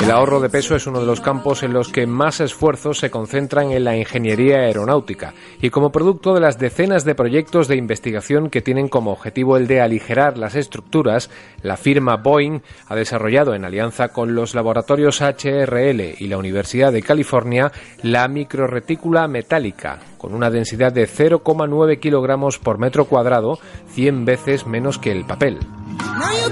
El ahorro de peso es uno de los campos en los que más esfuerzos se concentran en la ingeniería aeronáutica y como producto de las decenas de proyectos de investigación que tienen como objetivo el de aligerar las estructuras, la firma Boeing ha desarrollado en alianza con los laboratorios HRL y la Universidad de California la microretícula metálica, con una densidad de 0,9 kilogramos por metro cuadrado, 100 veces menos que el papel.